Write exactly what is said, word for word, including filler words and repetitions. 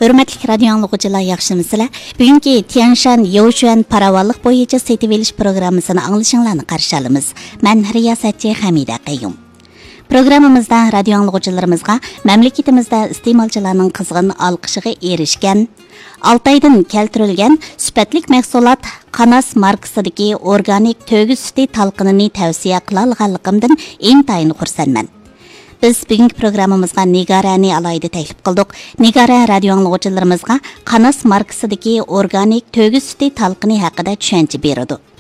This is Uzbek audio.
Hürmetlik radyo anlıqıcılar yaxşımısılar. Bugünkü Tianshan Yoshuan paravallık boyunca setip eliş programmasını anlaşılığını qarşı alımız. Ben riyasetçi Hamida Qayyum. Programımızda radyo anlıqıcılarımızga memleketimizde istemalcılarının kızgın alqışığı erişken, Altaydan keltirilgan süpetlik mahsulat Qanas markasidagi organik to'g'iz suti talqinini tavsiya qila olganligimdan intayin xursandman. Biz bugungi programmamizga Nigarani alayda taklif qildik. Nigara radio anglag'uchilarimizga Qanas markasidagi organik to'g'iz suti talqini haqida tushuncha berdi.